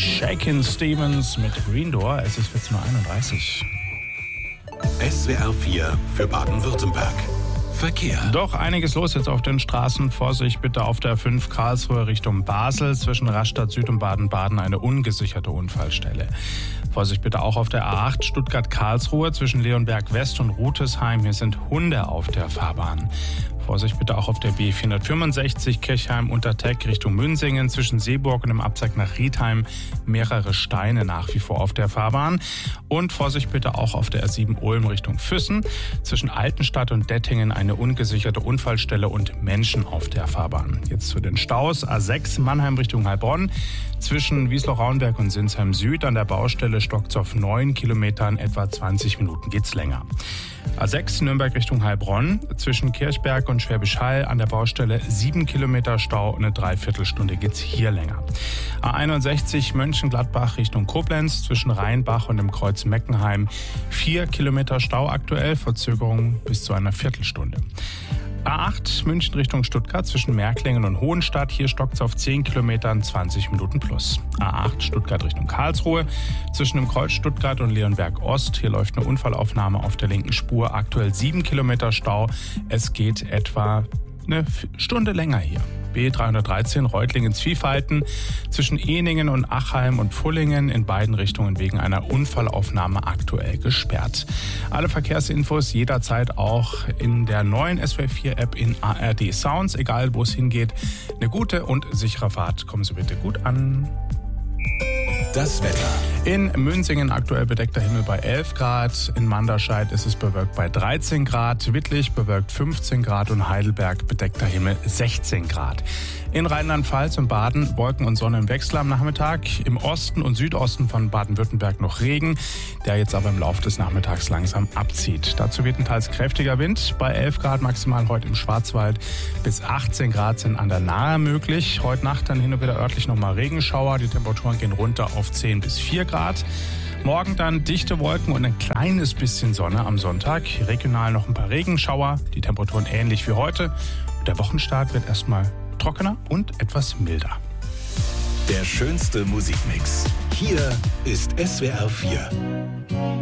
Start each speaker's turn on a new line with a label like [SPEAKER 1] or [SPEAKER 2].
[SPEAKER 1] Shakin' Stevens mit Green Door. Es ist 14.31 Uhr.
[SPEAKER 2] SWR 4 für Baden-Württemberg. Verkehr.
[SPEAKER 1] Doch einiges los jetzt auf den Straßen. Vorsicht bitte auf der 5 Karlsruhe Richtung Basel. Zwischen Rastatt Süd und Baden-Baden eine ungesicherte Unfallstelle. Vorsicht bitte auch auf der A8 Stuttgart-Karlsruhe zwischen Leonberg West und Rutesheim. Hier sind Hunde auf der Fahrbahn. Vorsicht bitte auch auf der B465 Kirchheim-Unterteck Richtung Münsingen zwischen Seeburg und dem Abzweig nach Riedheim. Mehrere Steine nach wie vor auf der Fahrbahn. Und Vorsicht bitte auch auf der R7 Ulm Richtung Füssen. Zwischen Altenstadt und Dettingen eine ungesicherte Unfallstelle und Menschen auf der Fahrbahn. Jetzt zu den Staus. A6 Mannheim Richtung Heilbronn. Zwischen Wiesloch-Rauenberg und Sinsheim Süd an der Baustelle stockt's auf 9 Kilometern. Etwa 20 Minuten geht's länger. A6 Nürnberg Richtung Heilbronn. Zwischen Kirchberg und Schwäbisch Hall an der Baustelle 7 Kilometer Stau. Eine Dreiviertelstunde geht's hier länger. A61 Mönchengladbach Richtung Koblenz. Zwischen Rheinbach und dem Kreuz Meckenheim 4 Kilometer Stau aktuell. Verzögerung bis zu einer Viertelstunde. A8 München Richtung Stuttgart zwischen Märklingen und Hohenstadt. Hier stockt's auf 10 Kilometern, 20 Minuten plus. A8 Stuttgart Richtung Karlsruhe zwischen dem Kreuz Stuttgart und Leonberg Ost. Hier läuft eine Unfallaufnahme auf der linken Spur. Aktuell 7 Kilometer Stau. Es geht etwa eine Stunde länger hier. B313 Reutlingen-Zwiefalten zwischen Ehningen und Achheim und Pfullingen in beiden Richtungen wegen einer Unfallaufnahme aktuell gesperrt. Alle Verkehrsinfos jederzeit auch in der neuen SWR 4 App in ARD Sounds. Egal wo es hingeht, eine gute und sichere Fahrt. Kommen Sie bitte gut an.
[SPEAKER 2] Das Wetter.
[SPEAKER 1] In Münsingen aktuell bedeckter Himmel bei 11 Grad. In Manderscheid ist es bewölkt bei 13 Grad. Wittlich bewölkt 15 Grad und Heidelberg bedeckter Himmel 16 Grad. In Rheinland-Pfalz und Baden Wolken und Sonne im Wechsel am Nachmittag. Im Osten und Südosten von Baden-Württemberg noch Regen, der jetzt aber im Laufe des Nachmittags langsam abzieht. Dazu weht ein teils kräftiger Wind. Bei 11 Grad maximal heute im Schwarzwald. Bis 18 Grad sind an der Nahe möglich. Heute Nacht dann hin und wieder örtlich nochmal Regenschauer. Die Temperaturen gehen runter auf 10 bis 4 Grad. Morgen dann dichte Wolken und ein kleines bisschen Sonne am Sonntag. Regional noch ein paar Regenschauer. Die Temperaturen ähnlich wie heute. Der Wochenstart wird erstmal trockener und etwas milder.
[SPEAKER 2] Der schönste Musikmix. Hier ist SWR 4.